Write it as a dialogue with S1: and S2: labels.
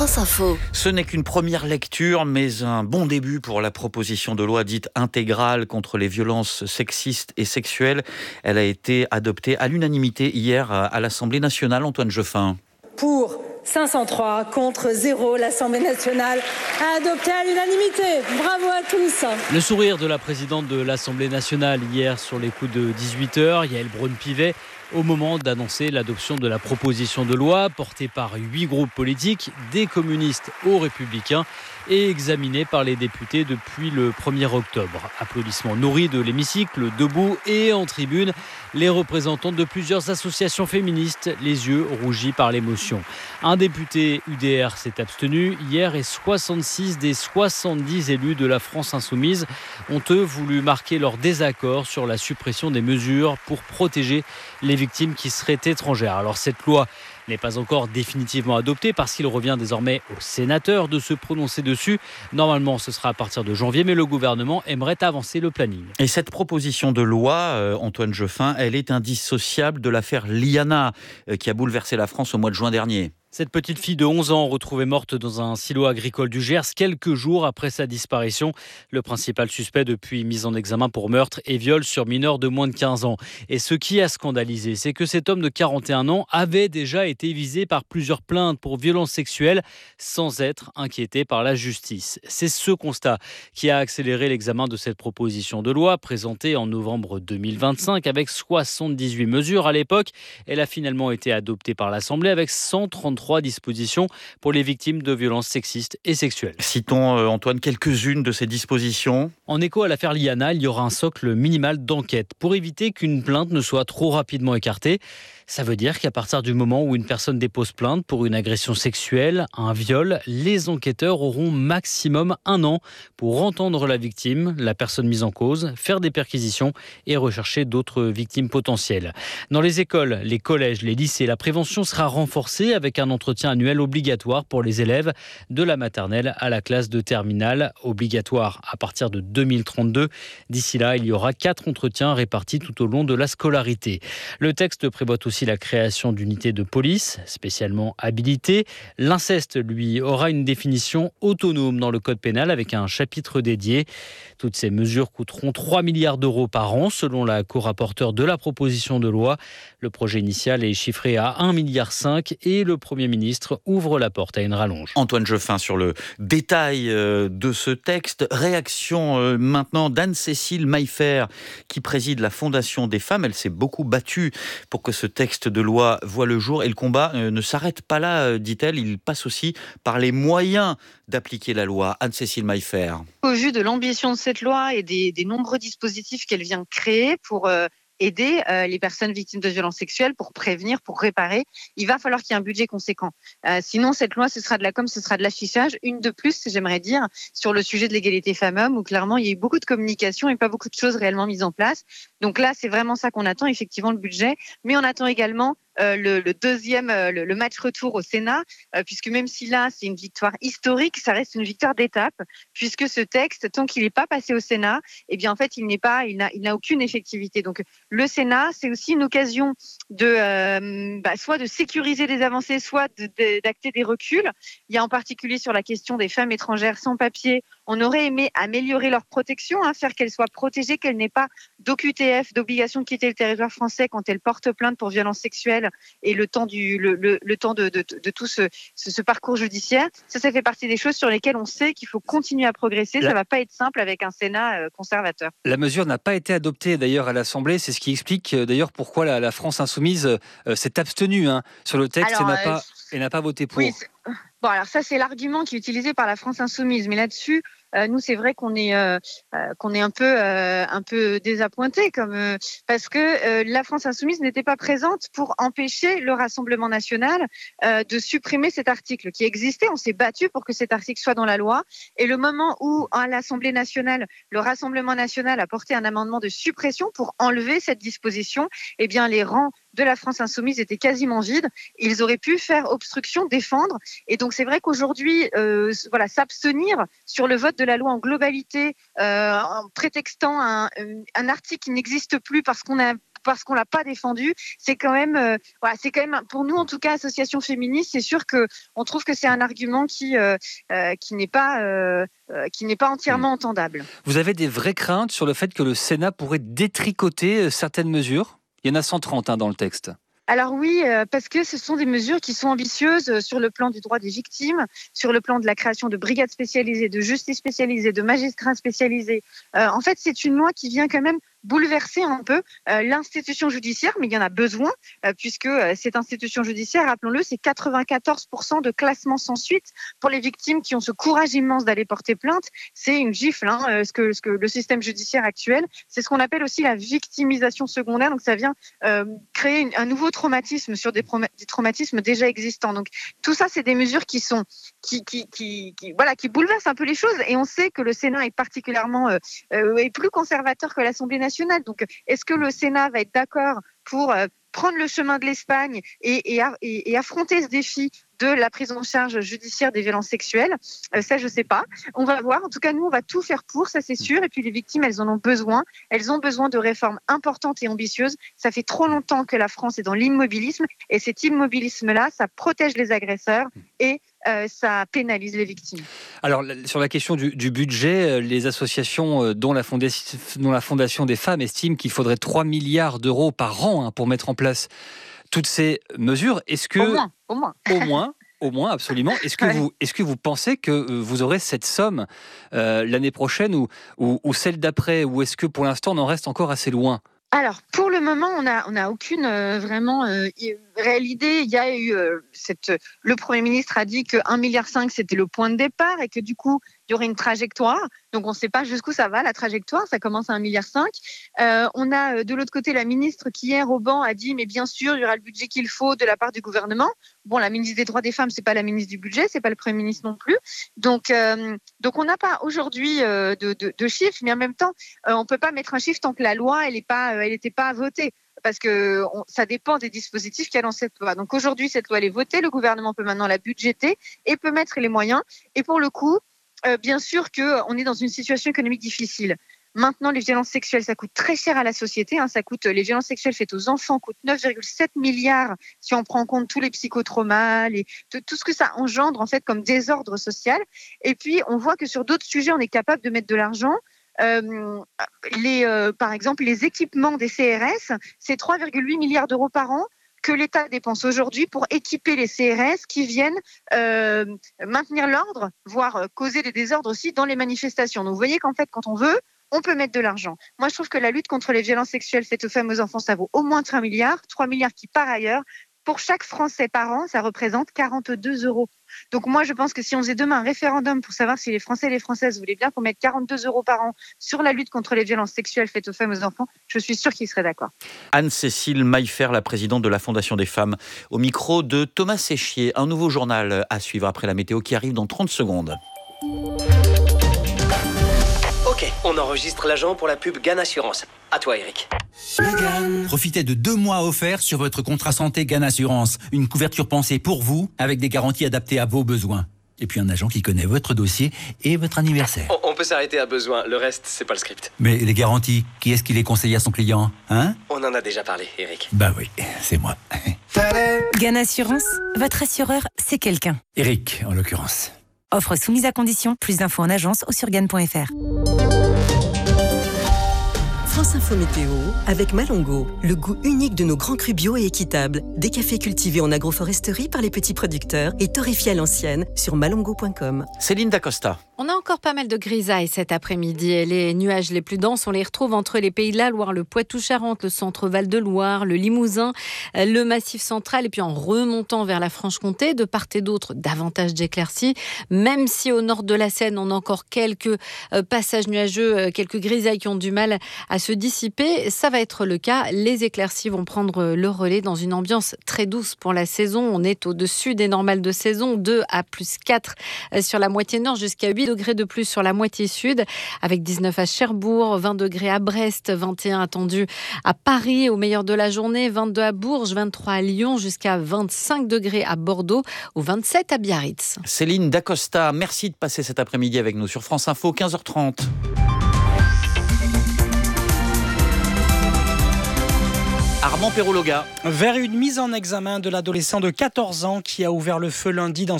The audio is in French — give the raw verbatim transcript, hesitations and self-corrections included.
S1: France Info.
S2: Ce n'est qu'une première lecture, mais un bon début pour la proposition de loi dite intégrale contre les violences sexistes et sexuelles. Elle a été adoptée à l'unanimité hier à l'Assemblée nationale. Antoine Jeuffin.
S3: Pour cinq cent trois contre zéro, l'Assemblée nationale a adopté à l'unanimité. Bravo à tous.
S4: Le sourire de la présidente de l'Assemblée nationale hier sur les coups de dix-huit heures, Yaël Braun-Pivet, au moment d'annoncer l'adoption de la proposition de loi portée par huit groupes politiques, des communistes aux républicains, et examinée par les députés depuis le premier octobre. Applaudissements nourris de l'hémicycle, debout et en tribune, les représentants de plusieurs associations féministes, les yeux rougis par l'émotion. Un député U D R s'est abstenu hier et soixante-six des soixante-dix élus de la France insoumise ont eux voulu marquer leur désaccord sur la suppression des mesures pour protéger les victimes qui seraient étrangères. Alors cette loi n'est pas encore définitivement adoptée parce qu'il revient désormais aux sénateurs de se prononcer dessus. Normalement, ce sera à partir de janvier, mais le gouvernement aimerait avancer le planning.
S2: Et cette proposition de loi, euh, Antoine Jeuffin, elle est indissociable de l'affaire Liana, euh, qui a bouleversé la France au mois de juin dernier.
S4: Cette petite fille de onze ans retrouvée morte dans un silo agricole du Gers quelques jours après sa disparition. Le principal suspect depuis mis en examen pour meurtre et viol sur mineur de moins de quinze ans. Et ce qui a scandalisé, c'est que cet homme de quarante et un ans avait déjà été visé par plusieurs plaintes pour violences sexuelles sans être inquiété par la justice. C'est ce constat qui a accéléré l'examen de cette proposition de loi présentée en novembre deux mille vingt-cinq avec soixante-dix-huit mesures à l'époque. Elle a finalement été adoptée par l'Assemblée avec cent trente-trois dispositions pour les victimes de violences sexistes et sexuelles.
S2: Citons, euh, Antoine, quelques-unes de ces dispositions.
S4: En écho à l'affaire Liana, il y aura un socle minimal d'enquête pour éviter qu'une plainte ne soit trop rapidement écartée. Ça veut dire qu'à partir du moment où une personne dépose plainte pour une agression sexuelle, un viol, les enquêteurs auront maximum un an pour entendre la victime, la personne mise en cause, faire des perquisitions et rechercher d'autres victimes potentielles. Dans les écoles, les collèges, les lycées, la prévention sera renforcée avec un entretien annuel obligatoire pour les élèves de la maternelle à la classe de terminale, obligatoire à partir de deux mille trente-deux. D'ici là, il y aura quatre entretiens répartis tout au long de la scolarité. Le texte prévoit aussi la création d'unités de police spécialement habilitées. L'inceste, lui, aura une définition autonome dans le code pénal avec un chapitre dédié. Toutes ces mesures coûteront trois milliards d'euros par an selon la co-rapporteure de la proposition de loi. Le projet initial est chiffré à un virgule cinq milliard et le Premier ministre ouvre la porte à une rallonge.
S2: Antoine Jeuffin sur le détail de ce texte. Réaction maintenant d'Anne-Cécile Maillefer qui préside la Fondation des femmes. Elle s'est beaucoup battue pour que ce texte de loi voit le jour et le combat ne s'arrête pas là, dit-elle. Il passe aussi par les moyens d'appliquer la loi. Anne-Cécile Maillefer.
S5: Au vu de l'ambition de cette loi et des, des nombreux dispositifs qu'elle vient créer pour euh, aider euh, les personnes victimes de violences sexuelles, pour prévenir, pour réparer, il va falloir qu'il y ait un budget conséquent. Euh, sinon, cette loi, ce sera de la com, ce sera de l'affichage. Une de plus, j'aimerais dire, sur le sujet de l'égalité femmes-hommes, où clairement, il y a eu beaucoup de communication et pas beaucoup de choses réellement mises en place. Donc là, c'est vraiment ça qu'on attend, effectivement, le budget. Mais on attend également Euh, le, le deuxième, euh, le, le match retour au Sénat, euh, puisque même si là, c'est une victoire historique, ça reste une victoire d'étape, puisque ce texte, tant qu'il n'est pas passé au Sénat, eh bien, en fait, il n'est pas, il n'a, il n'a aucune effectivité. Donc, le Sénat, c'est aussi une occasion de, euh, bah, soit de sécuriser des avancées, soit de, de, d'acter des reculs. Il y a en particulier sur la question des femmes étrangères sans papier. On aurait aimé améliorer leur protection, hein, faire qu'elles soient protégées, qu'elles n'aient pas d'O Q T F, d'obligation de quitter le territoire français quand elles portent plainte pour violences sexuelles et le temps du le, le, le temps de, de, de tout ce, ce, ce parcours judiciaire. Ça, ça fait partie des choses sur lesquelles on sait qu'il faut continuer à progresser. La... Ça va pas être simple avec un Sénat euh, conservateur.
S6: La mesure n'a pas été adoptée d'ailleurs à l'Assemblée. C'est ce qui explique euh, d'ailleurs pourquoi la, la France insoumise euh, s'est abstenue hein, sur le texte alors, et n'a, euh, pas, et n'a pas voté pour.
S5: Oui, bon, alors ça, c'est l'argument qui est utilisé par la France insoumise. Mais là-dessus, Euh, nous, c'est vrai qu'on est euh, euh, qu'on est un peu euh, un peu désappointé, comme euh, parce que euh, la France insoumise n'était pas présente pour empêcher le Rassemblement national euh, de supprimer cet article qui existait. On s'est battu pour que cet article soit dans la loi. Et le moment où, à l'Assemblée nationale, le Rassemblement national a porté un amendement de suppression pour enlever cette disposition, eh bien, les rangs de la France insoumise étaient quasiment vides. Ils auraient pu faire obstruction, défendre. Et donc, c'est vrai qu'aujourd'hui, euh, voilà, s'abstenir sur le vote de la loi en globalité, euh, en prétextant un, un article qui n'existe plus parce qu'on a parce qu'on l'a pas défendu, c'est quand même, euh, voilà, c'est quand même, pour nous en tout cas, association féministe, c'est sûr que on trouve que c'est un argument qui euh, euh, qui n'est pas euh, euh, qui n'est pas entièrement mmh. entendable.
S6: Vous avez des vraies craintes sur le fait que le Sénat pourrait détricoter certaines mesures ? Il y en a cent trente hein, dans le texte.
S5: Alors oui, euh, parce que ce sont des mesures qui sont ambitieuses sur le plan du droit des victimes, sur le plan de la création de brigades spécialisées, de justice spécialisée, de magistrats spécialisés. Euh, en fait, c'est une loi qui vient quand même bouleverser un peu euh, l'institution judiciaire, mais il y en a besoin, euh, puisque euh, cette institution judiciaire, rappelons-le, c'est quatre-vingt-quatorze pour cent de classement sans suite pour les victimes qui ont ce courage immense d'aller porter plainte. C'est une gifle, hein, euh, ce, que, ce que le système judiciaire actuel, c'est ce qu'on appelle aussi la victimisation secondaire, donc ça vient euh, créer une, un nouveau traumatisme sur des, prom- des traumatismes déjà existants. Donc tout ça, c'est des mesures qui sont qui, qui, qui, qui, voilà, qui bouleversent un peu les choses, et on sait que le Sénat est particulièrement euh, euh, est plus conservateur que l'Assemblée nationale. Donc, est-ce que le Sénat va être d'accord pour euh, prendre le chemin de l'Espagne et, et, et, et affronter ce défi de la prise en charge judiciaire des violences sexuelles ? euh, Ça, je ne sais pas. On va voir. En tout cas, nous, on va tout faire pour, ça c'est sûr. Et puis, les victimes, elles en ont besoin. Elles ont besoin de réformes importantes et ambitieuses. Ça fait trop longtemps que la France est dans l'immobilisme. Et cet immobilisme-là, ça protège les agresseurs et Euh, ça pénalise les victimes.
S6: Alors, sur la question du, du budget, les associations dont la, fondation, dont la Fondation des femmes estiment qu'il faudrait trois milliards d'euros par an hein, pour mettre en place toutes ces mesures. Est-ce que...
S5: Au moins, au moins.
S6: Au moins Au moins, absolument. Est-ce que, ouais. vous, est-ce que vous pensez que vous aurez cette somme euh, l'année prochaine ou, ou, ou celle d'après, ou est-ce que pour l'instant on en reste encore assez loin ?
S5: Alors, pour le moment, on n'a on a aucune euh, vraiment euh, réelle idée. Il y a eu euh, cette, le Premier ministre a dit que un virgule cinq milliard c'était le point de départ et que du coup il y aurait une trajectoire. Donc on ne sait pas jusqu'où ça va la trajectoire. Ça commence à un virgule cinq milliard. Euh, on a de l'autre côté la ministre qui hier au banc a dit mais bien sûr il y aura le budget qu'il faut de la part du gouvernement. Bon, la ministre des droits des femmes c'est pas la ministre du budget, c'est pas le Premier ministre non plus. Donc euh, donc on n'a pas aujourd'hui euh, de, de, de chiffres, mais en même temps euh, on peut pas mettre un chiffre tant que la loi elle est pas elle n'était pas votée. Parce que on, ça dépend des dispositifs qu'il y a dans cette loi. Donc aujourd'hui, cette loi elle est votée, le gouvernement peut maintenant la budgéter et peut mettre les moyens. Et pour le coup, euh, bien sûr qu'on est dans une situation économique difficile. Maintenant, les violences sexuelles, ça coûte très cher à la société. Hein, ça coûte, les violences sexuelles faites aux enfants coûtent neuf virgule sept milliards si on prend en compte tous les psychotraumas, les, tout ce que ça engendre en fait comme désordre social. Et puis, on voit que sur d'autres sujets, on est capable de mettre de l'argent. Euh, les, euh, par exemple, les équipements des C R S, c'est trois virgule huit milliards d'euros par an que l'État dépense aujourd'hui pour équiper les C R S qui viennent euh, maintenir l'ordre, voire causer des désordres aussi dans les manifestations. Donc vous voyez qu'en fait, quand on veut, on peut mettre de l'argent. Moi, je trouve que la lutte contre les violences sexuelles faites aux femmes et aux enfants, ça vaut au moins trois milliards, trois milliards qui, par ailleurs, pour chaque Français par an, ça représente quarante-deux euros. Donc moi, je pense que si on faisait demain un référendum pour savoir si les Français et les Françaises voulaient bien qu'on mette quarante-deux euros par an sur la lutte contre les violences sexuelles faites aux femmes et aux enfants, je suis sûre qu'ils seraient d'accord.
S2: Anne-Cécile Maillefer, la présidente de la Fondation des femmes, au micro de Thomas Séchier. Un nouveau journal à suivre après la météo qui arrive dans trente secondes.
S1: Ok, on enregistre l'agent pour la pub Gann Assurance. À toi, Eric.
S7: Profitez de deux mois offerts sur votre contrat santé Gann Assurance. Une couverture pensée pour vous, avec des garanties adaptées à vos besoins. Et puis un agent qui connaît votre dossier et votre anniversaire.
S1: On, on peut s'arrêter à besoin, le reste, c'est pas le script.
S7: Mais les garanties, qui est-ce qui les conseille à son client, hein ?
S1: On en a déjà parlé, Eric.
S7: Bah oui, c'est moi.
S8: Gann Assurance, votre assureur, c'est quelqu'un.
S7: Eric, en l'occurrence.
S8: Offre soumise à condition. Plus d'infos en agence ou sur gann point f r.
S9: France Info Météo avec Malongo, le goût unique de nos grands crus bio et équitables. Des cafés cultivés en agroforesterie par les petits producteurs et torréfiés à l'ancienne sur malongo point com.
S2: Céline Dacosta.
S10: On a encore pas mal de grisailles cet après-midi. Et les nuages les plus denses, on les retrouve entre les Pays de la Loire, le Poitou-Charentes, le centre Val-de-Loire, le Limousin, le Massif central. Et puis en remontant vers la Franche-Comté, de part et d'autre, davantage d'éclaircies. Même si au nord de la Seine, on a encore quelques passages nuageux, quelques grisailles qui ont du mal à se dissiper. Ça va être le cas. Les éclaircies vont prendre le relais dans une ambiance très douce pour la saison. On est au-dessus des normales de saison, deux à plus quatre sur la moitié nord, jusqu'à huit degrés de plus sur la moitié sud, avec dix-neuf à Cherbourg, vingt degrés à Brest, vingt et un attendus à Paris au meilleur de la journée, vingt-deux à Bourges, vingt-trois à Lyon, jusqu'à vingt-cinq degrés à Bordeaux ou vingt-sept à Biarritz.
S2: Céline Dacosta, merci de passer cet après-midi avec nous sur France Info, quinze heures trente. Armand Perrologa.
S11: Vers une mise en examen de l'adolescent de quatorze ans qui a ouvert le feu lundi dans